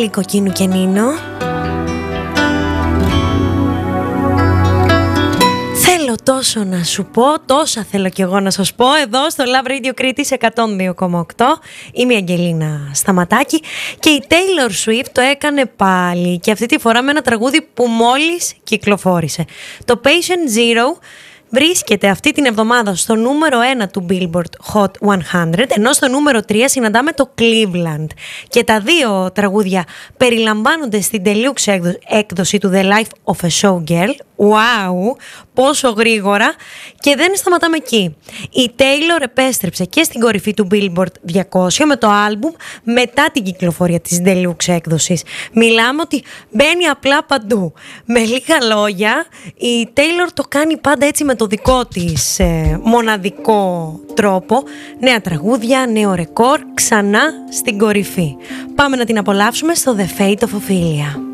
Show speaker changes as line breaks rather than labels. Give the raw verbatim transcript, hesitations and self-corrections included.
Κοκκίνου και Νίνο. Θέλω τόσο να σου πω, τόσα θέλω κι εγώ να σας πω εδώ στο Love Radio Κρήτης εκατόν δύο κόμμα οκτώ. Είμαι η Αγγελίνα Σταματάκη και η Taylor Swift το έκανε πάλι και αυτή τη φορά με ένα τραγούδι που μόλις κυκλοφόρησε. Το Patient Zero βρίσκεται αυτή την εβδομάδα στο νούμερο ένα του Billboard Hot εκατό, ενώ στο νούμερο τρία συναντάμε το Cleveland. Και τα δύο τραγούδια περιλαμβάνονται στην deluxe έκδοση του The Life of a Showgirl. Wow, πόσο γρήγορα! Και δεν σταματάμε εκεί. Η Taylor επέστρεψε και στην κορυφή του Billboard διακόσια με το άλμπουμ μετά την κυκλοφορία της deluxe έκδοσης. Μιλάμε ότι μπαίνει απλά παντού. Με λίγα λόγια, η Taylor το κάνει πάντα έτσι με το δικό της ε, μοναδικό τρόπο. Νέα τραγούδια, νέο ρεκόρ, ξανά στην κορυφή. Πάμε να την απολαύσουμε στο The Fate of Ophelia.